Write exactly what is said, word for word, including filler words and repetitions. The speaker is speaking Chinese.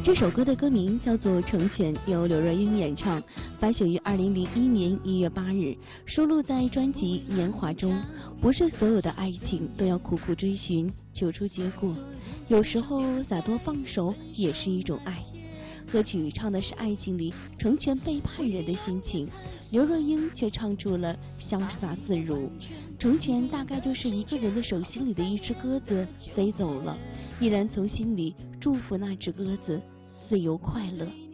这首歌的歌名叫做《成全》，由刘若英演唱，发行于二零零一年一月八日，收录在专辑《年华》中。不是所有的爱情都要苦苦追寻，求出结果，有时候洒脱放手也是一种爱。歌曲唱的是爱情里成全背叛人的心情，刘若英却唱出了潇洒自如。成全大概就是一个人的手心里的一只鸽子飞走了，依然从心里祝福那只鸽子自由快乐。